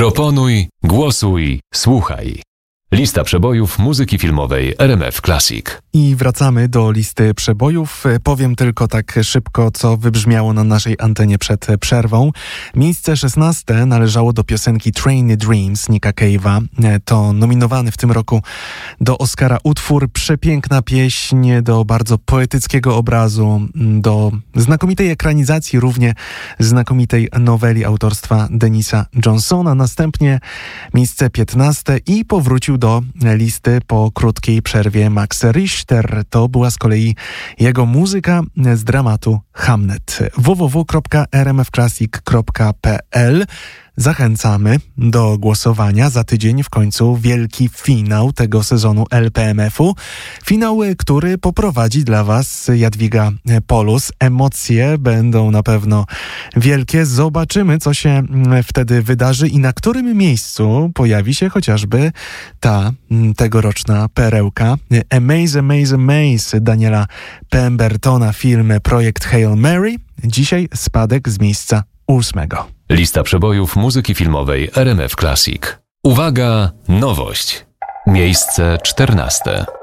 Proponuj, głosuj, słuchaj. Lista przebojów muzyki filmowej RMF Classic. I wracamy do listy przebojów. Powiem tylko tak szybko, co wybrzmiało na naszej antenie przed przerwą. Miejsce 16 należało do piosenki Train Dreams Nicka Cave'a. To nominowany w tym roku do Oscara utwór, przepiękna pieśń, do bardzo poetyckiego obrazu, do znakomitej ekranizacji, równie znakomitej noweli autorstwa Denisa Johnsona. Następnie miejsce 15 i powrócił do listy po krótkiej przerwie Max Richter. To była z kolei jego muzyka z dramatu Hamnet. www.rmfclassic.pl. Zachęcamy do głosowania. Za tydzień w końcu wielki finał tego sezonu LPMF-u. Finał, który poprowadzi dla Was Jadwiga Polus. Emocje będą na pewno wielkie. Zobaczymy, co się wtedy wydarzy i na którym miejscu pojawi się chociażby ta tegoroczna perełka. Amaze, Amaze, Amaze Daniela Pembertona, film Projekt Hail Mary. Dzisiaj spadek z miejsca 8. Lista przebojów muzyki filmowej RMF Classic. Uwaga, nowość. Miejsce 14.